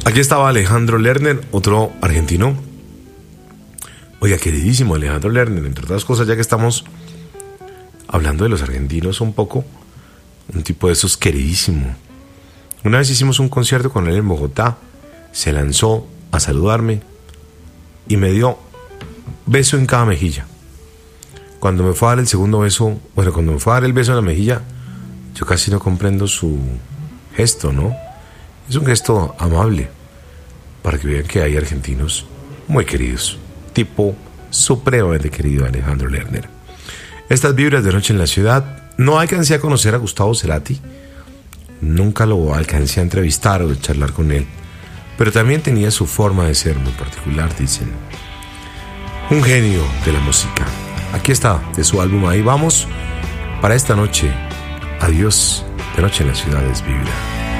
Aquí estaba Alejandro Lerner, otro argentino. Oiga, queridísimo Alejandro Lerner, entre otras cosas, ya que estamos hablando de los argentinos un poco, un tipo de esos queridísimo. Una vez hicimos un concierto con él en Bogotá, se lanzó a saludarme y me dio beso en cada mejilla. Cuando me fue a dar el segundo beso, cuando me fue a dar el beso en la mejilla, yo casi no comprendo su gesto, ¿no? Es un gesto amable, para que vean que hay argentinos muy queridos. Tipo supremamente querido Alejandro Lerner. Estas vibras de Noche en la Ciudad. No alcancé a conocer a Gustavo Cerati, nunca lo alcancé a entrevistar o a charlar con él, pero también tenía su forma de ser muy particular, dicen. Un genio de la música. Aquí está, de su álbum Ahí Vamos, para esta noche. Adiós, de Noche en la Ciudad es Vibra.